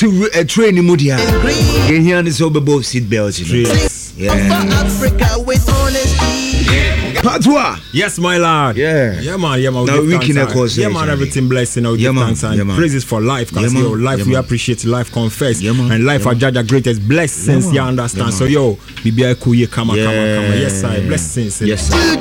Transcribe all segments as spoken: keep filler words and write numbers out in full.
to a train modia. You hear this over both seat belts, you know. Yeah. Africa with honesty. Patois. Yes, my lord. Yeah. Yeah, man. Yeah, man. Now we can cause yeah, man. Everything blessing. Now, yeah, man. And yeah, man. praises for life. Cause yeah, yo, life yeah, we man. appreciate life confess. Yeah, man. And life yeah, are judge greatest blessings. Yeah, you understand? Yeah, so yo, be a cool. Come on, yeah. come on, come on. Yes, sir. Blessings. Yes, sir.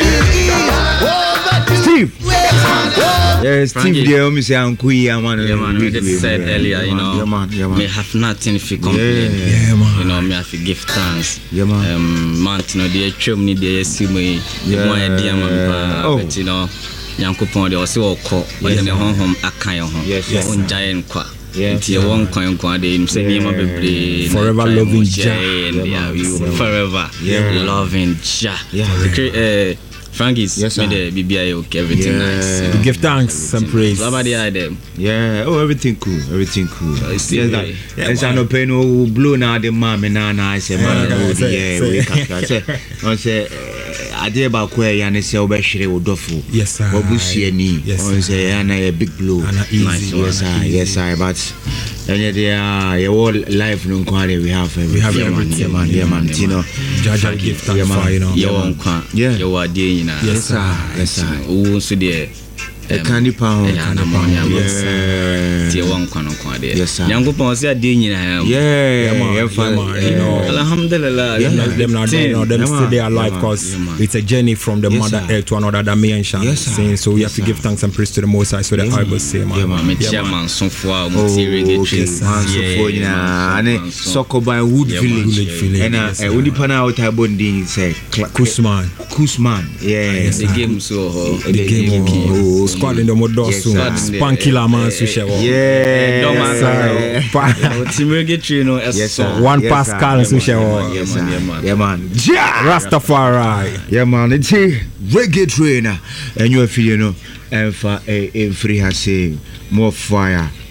Steve. Yes, Steve. There, me say I'm cool. Yeah, man. Yeah, man. We just said earlier, you know, yeah, man. Yeah, man. may have nothing if you complain. Yeah, man. You know, may have to give thanks. Yeah, man. Um, man, you know, the chum ni the see me. Yeah. More idea, man. Oh. But you know, Yankupon they also call. But then the home home akayo home. Yes, yes. On giant kwa. Yes. It's one coin kwa de. Say ni ma bebre. Forever loving Jah. Yeah, you forever loving Jah. Yeah. Frankie's yes, made the B B I okay, everything yeah. nice. We give thanks and praise. What about the idea? Yeah, oh, everything cool, everything cool. So yes, that. Yes, I no pay no blow now the mom and now I say, man, yeah, we can't. I say, I say, I did about where Yanni say, Obeshire would do. Yes, sir. What was she any? Yes, I say, and a big blow. Nice, yes, I, yes, I, but. And yeah, they are your whole life no quality we have everything. We have yeah, everything. Man, yeah, man, yeah, man. You know, Jaja give thanks yeah, for, you know. You want yeah. You are there, you know. Yes, sir. Yes, sir. Who so there? A candy pound. Candy pound. Yes, you want kono kwa there. Yes, sir. Yango pa say there, you know. Yeah, man. Yeah, man. You know. Alhamdulillah. Them not there, you know. Them still there alive because it's a journey from the mother earth to another dimension. Yes, sir. So we have to give thanks and praise to the Most High. So the Bible say, man. Yeah, man. Me chairman so far, oh, okay. Man, so for you know, and Soko by Wood Village, and uh, when you pan out a bonding, say Kusman, Kusman, yeah. The game so the game, oh, squad in the motor soon, Spankila man, so yeah. Team reggae, you know, yes, sir. One Pascal, so yes, man, yeah, man, Rastafari, yeah, man. It's a reggae trainer, and you feel, you know, and for a free has say more fire.